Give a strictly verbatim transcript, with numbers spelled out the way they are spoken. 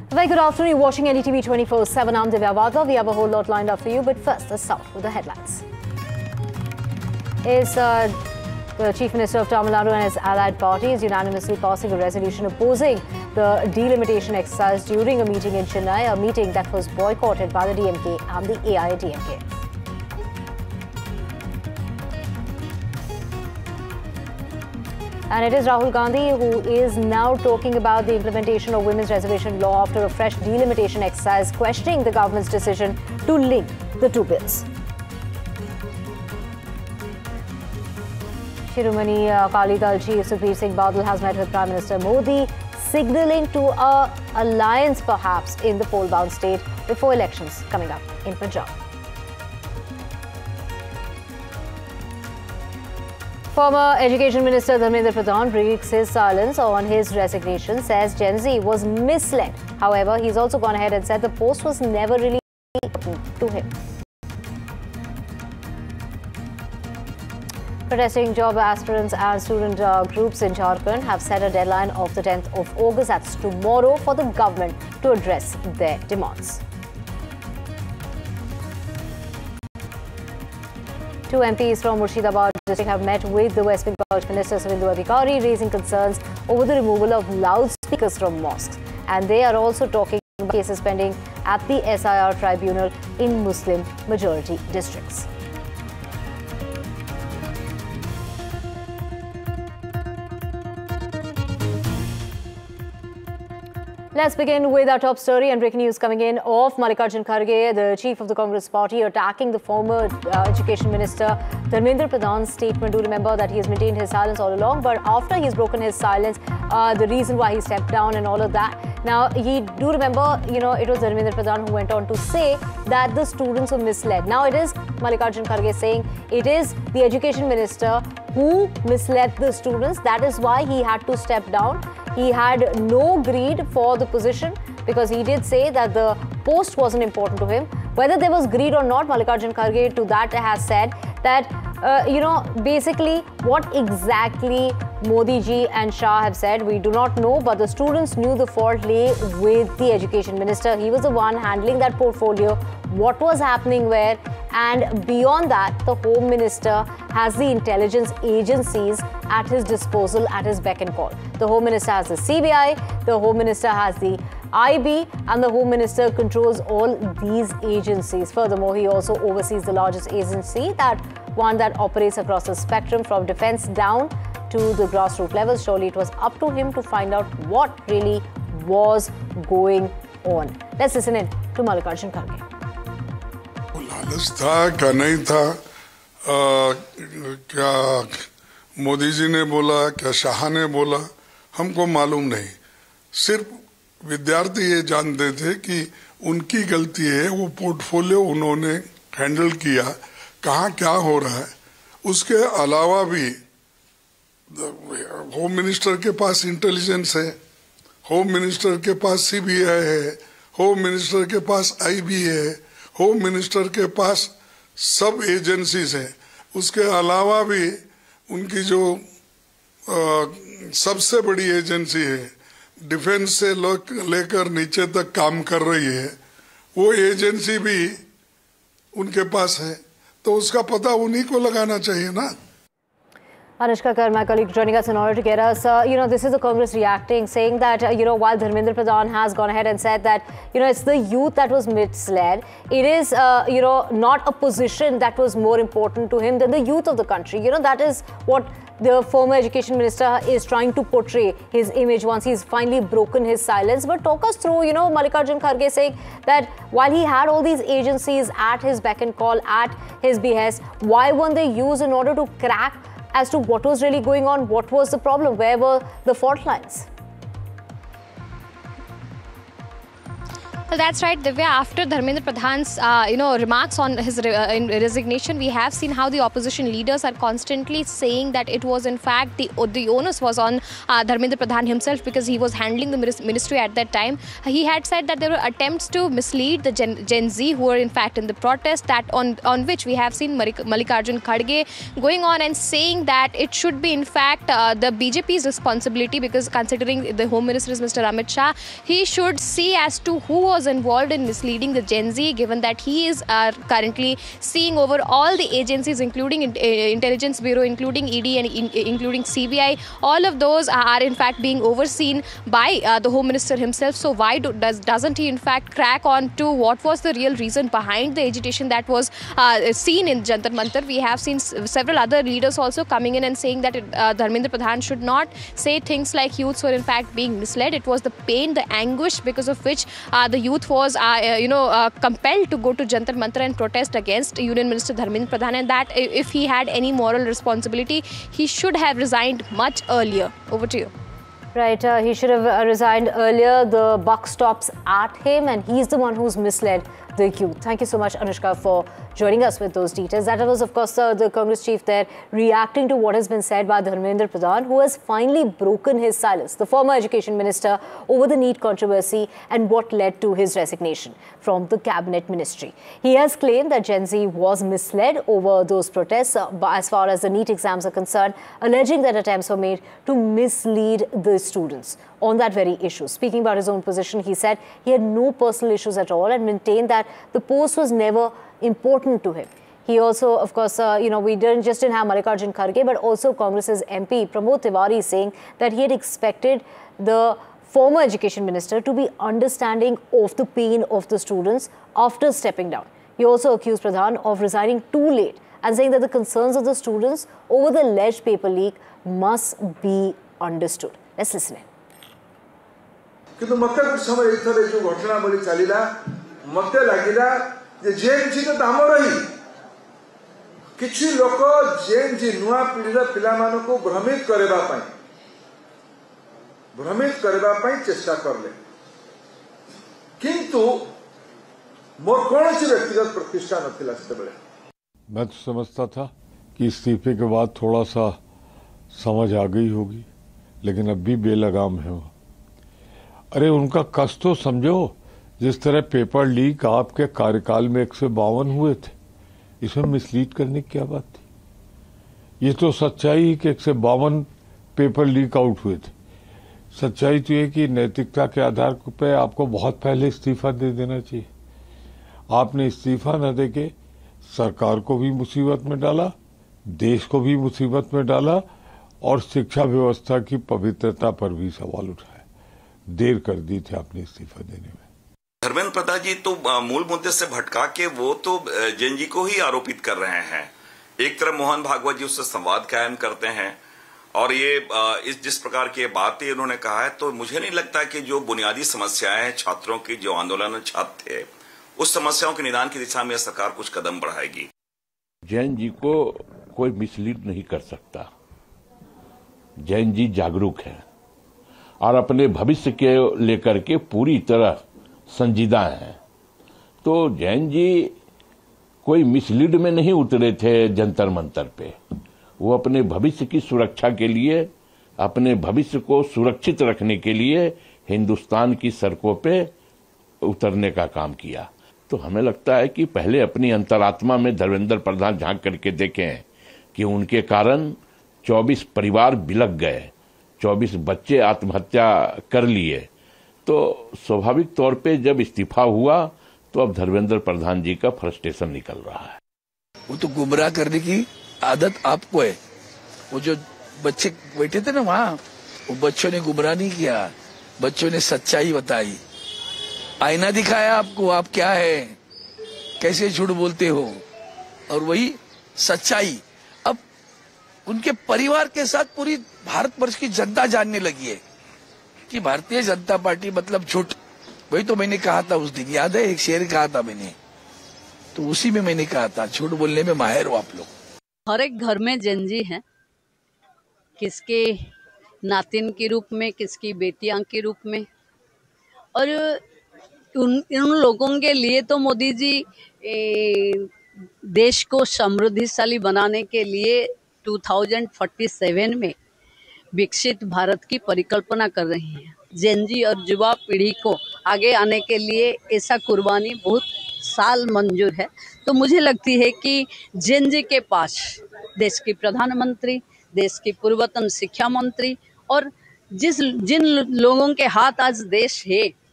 Very good afternoon. You're watching N D T V twenty-four seven. I'm Divya Wadhwa. We have a whole lot lined up for you, but first, let's start with the headlines. Is uh, the Chief Minister of Tamil Nadu and his allied parties unanimously passing a resolution opposing the delimitation exercise during a meeting in Chennai, a meeting that was boycotted by the D M K and the A I A D M K. And it is Rahul Gandhi who is now talking about the implementation of women's reservation law after a fresh delimitation exercise, questioning the government's decision to link the two bills. Shiromani uh, Akali Dal Chief Sukhbir Singh Badal has met with Prime Minister Modi, signalling to a alliance perhaps in the poll-bound state before elections coming up in Punjab. Former Education Minister Dharmendra Pradhan breaks his silence on his resignation, says Gen Z was misled. However, he's also gone ahead and said the post was never really important to him. Protesting job aspirants and student uh, groups in Jharkhand have set a deadline of the tenth of August, that's tomorrow, for the government to address their demands. Two M Ps from Murshidabad district have met with the West Bengal Minister Suvendu Adhikari, raising concerns over the removal of loudspeakers from mosques. And they are also talking about cases pending at the S I R tribunal in Muslim majority districts. Let's begin with our top story and breaking news coming in of Mallikarjun Kharge, the chief of the Congress party, attacking the former uh, education minister Dharmendra Pradhan's statement. Do remember that he has maintained his silence all along, but after he's broken his silence, uh, the reason why he stepped down and all of that. Now, he do remember, you know, it was Dharmendra Pradhan who went on to say that the students were misled. Now, it is Mallikarjun Kharge saying it is the education minister who misled the students. That is why he had to step down. He had no greed for the position because he did say that the post wasn't important to him. Whether there was greed or not, Mallikarjun Kharge to that has said that, uh, you know, basically what exactly Modi ji and Shah have said, we do not know, but the students knew the fault lay with the education minister. He was the one handling that portfolio, what was happening where, and beyond that, the Home Minister has the intelligence agencies at his disposal, at his beck and call. The Home Minister has the C B I, the Home Minister has the I B, and the Home Minister controls all these agencies. Furthermore, he also oversees the largest agency, that one that operates across the spectrum from defense down to the grassroots level. Surely it was up to him to find out what really was going on. Let's listen in to Mallikarjun Kharge. लालच था क्या नहीं था, आ, क्या मोदी जी ने बोला, क्या शाह ने बोला, हमको मालूम नहीं। सिर्फ विद्यार्थी ये जानते थे कि उनकी गलती है, वो पोर्टफोलियो उन्होंने हैंडल किया, कहाँ क्या हो रहा है। उसके अलावा भी होम मिनिस्टर के पास इंटेलिजेंस है, होम मिनिस्टर के पास सी बी आई है, होम मिनिस्टर के पास आई बी है, होम मिनिस्टर के पास सब एजेंसीज हैं। उसके अलावा भी उनकी जो आ, सबसे बड़ी एजेंसी है, डिफेंस से लेकर नीचे तक काम कर रही है, वो एजेंसी भी उनके पास है, तो उसका पता उन्हीं को लगाना चाहिए ना। Anushka Kar, my colleague, joining us in order to get us, uh, you know, this is the Congress reacting, saying that, uh, you know, while Dharmendra Pradhan has gone ahead and said that, you know, it's the youth that was misled, it is, uh, you know, not a position that was more important to him than the youth of the country. You know, that is what the former education minister is trying to portray his image once he's finally broken his silence. But talk us through, you know, Mallikarjun Kharge saying that while he had all these agencies at his beck and call, at his behest, why weren't they used in order to crack as to what was really going on, what was the problem, where were the fault lines? Well, that's right, Divya. After Dharmendra Pradhan's, uh, you know, remarks on his re uh, in resignation, we have seen how the opposition leaders are constantly saying that it was, in fact, the the onus was on uh, Dharmendra Pradhan himself because he was handling the ministry at that time. He had said that there were attempts to mislead the Gen, Gen Z who were, in fact, in the protest. That on on which we have seen Mallikarjun Kharge going on and saying that it should be, in fact, uh, the B J P's responsibility because considering the Home Minister is Mister Amit Shah, he should see as to who was involved in misleading the Gen Z, given that he is uh, currently seeing over all the agencies, including in, uh, Intelligence Bureau, including E D and in, including C B I. All of those are in fact being overseen by uh, the Home Minister himself. So why do, does, doesn't he in fact crack on to what was the real reason behind the agitation that was uh, seen in Jantar Mantar? We have seen several other leaders also coming in and saying that uh, Dharmendra Pradhan should not say things like youths were in fact being misled. It was the pain, the anguish because of which uh, the youth was, uh, you know, uh, compelled to go to Jantar Mantar and protest against Union Minister Dharmendra Pradhan, and that if he had any moral responsibility, he should have resigned much earlier. Over to you. Right, uh, he should have uh, resigned earlier. The buck stops at him, and he's the one who's misled the youth. Thank you so much, Anushka, for joining us with those details. That was, of course, uh, the Congress chief there reacting to what has been said by Dharmendra Pradhan, who has finally broken his silence, the former education minister, over the NEET controversy and what led to his resignation from the cabinet ministry. He has claimed that Gen Z was misled over those protests uh, as far as the NEET exams are concerned, alleging that attempts were made to mislead the students on that very issue. Speaking about his own position, he said he had no personal issues at all and maintained that the post was never important to him. He also, of course, uh, you know, we didn't just didn't have Mallikarjun Kharge, but also Congress's M P Pramod Tiwari saying that he had expected the former education minister to be understanding of the pain of the students after stepping down. He also accused Pradhan of resigning too late and saying that the concerns of the students over the alleged paper leak must be understood. Let's listen in. किंतु मते कुछ समय एथरे जो घटना बली चलीला मते लागिला जे जेन जी तो हमर ही किछि लोक जेन जी नुआ पीढ़ीर पिला मानको को भ्रमित करबा पई भ्रमित करबा पई चेष्टा करले किंतु मोर कोनसी व्यक्तिगत प्रतिष्ठा नथिला सेबले। मैं तो समझता था कि इस्तीफे के बाद थोड़ा सा समझ आ गई होगी, लेकिन अब भी बेलगाम है वो। अरे उनका कष्ट तो समझो, जिस तरह पेपर लीक आपके कार्यकाल में एक सौ बावन हुए थे, इसमें मिसलीड करने की क्या बात थी? ये तो सच्चाई कि एक सौ बावन पेपर लीक आउट हुए थे। सच्चाई तो ये कि नैतिकता के आधार पे आपको बहुत पहले इस्तीफा दे देना चाहिए। आपने इस्तीफा न देके सरकार को भी मुसीबत में डाला, देश को भी मुसीबत में डाला और शिक्षा व्यवस्था की पवित्रता पर भी सवाल उठाया। देर कर दी थी आपने इस्तीफा देने में। धर्मेंद्र प्रधान जी तो मूल मुद्दे से भटका के वो तो जेन जी को ही आरोपित कर रहे हैं। एक तरफ मोहन भागवत जी उससे संवाद कायम करते हैं और ये इस जिस प्रकार की बातें उन्होंने कहा है, तो मुझे नहीं लगता कि जो बुनियादी समस्याएं हैं छात्रों की, जो आंदोलन छात्र थे, उस समस्याओं के निदान की दिशा में सरकार कुछ कदम बढ़ाएगी। जैन जी को कोई मिसलीड नहीं कर सकता। जैन जी जागरूक है और अपने भविष्य के लेकर के पूरी तरह संजीदा हैं। तो जैन जी कोई मिसलीड में नहीं उतरे थे जंतर मंतर पे। वो अपने भविष्य की सुरक्षा के लिए, अपने भविष्य को सुरक्षित रखने के लिए हिंदुस्तान की सड़कों पे उतरने का काम किया। तो हमें लगता है कि पहले अपनी अंतरात्मा में धर्मेंद्र प्रधान झांक करके देखें कि उनके कारण चौबीस परिवार बिलक गए, चौबीस बच्चे आत्महत्या कर लिए। तो स्वाभाविक तौर पे जब इस्तीफा हुआ तो अब धर्मेंद्र प्रधान जी का फ्रस्ट्रेशन निकल रहा है। वो तो गुमराह करने की आदत आपको है। वो जो बच्चे बैठे थे ना वहाँ, वो बच्चों ने गुमराह नहीं किया, बच्चों ने सच्चाई बताई, आईना दिखाया आपको, आप क्या है, कैसे झूठ बोलते हो, और वही सच्चाई अब उनके परिवार के साथ पूरी भारतवर्ष की जनता जानने लगी है कि भारतीय जनता पार्टी मतलब झूठ। वही तो मैंने कहा था उस दिन, याद है, एक शेर कहा था मैंने, तो उसी में मैंने कहा था झूठ बोलने में माहिर हो आप लोग। हर एक घर में जेन जी हैं, किसके नातिन के रूप में, किसकी बेटियां के रूप में, और उन उन लोगों के लिए तो मोदी जी ए, देश को समृद्धिशाली बनाने के लिए दो हज़ार सैंतालीस में विकसित भारत की परिकल्पना कर रही हैं। जेन जी और युवा पीढ़ी को आगे आने के लिए ऐसा कुर्बानी बहुत साल मंजूर है। तो मुझे लगती है कि जेन जी के पास देश की प्रधानमंत्री, देश की पूर्वतन शिक्षा मंत्री और जिस जिन लोगों के हाथ आज देश है